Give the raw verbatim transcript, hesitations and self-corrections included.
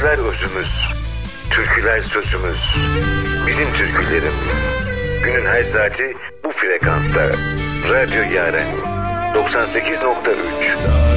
Şarkılar özümüz, türküler sözümüz. Bizim türkülerim. Günün her saati bu frekansta. Radyo Yaren doksan sekiz nokta üç.